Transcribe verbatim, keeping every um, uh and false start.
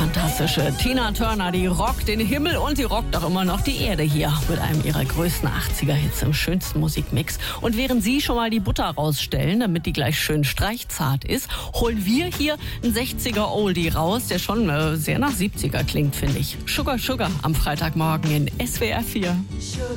fantastische Tina Turner, die rockt den Himmel und die rockt auch immer noch die Erde hier mit einem ihrer größten achtziger-Hits im schönsten Musikmix. Und während Sie schon mal die Butter rausstellen, damit die gleich schön streichzart ist, holen wir hier einen sechziger-Oldie raus, der schon äh, sehr nach siebziger klingt, finde ich. Sugar Sugar am Freitagmorgen in S W R vier. Sugar.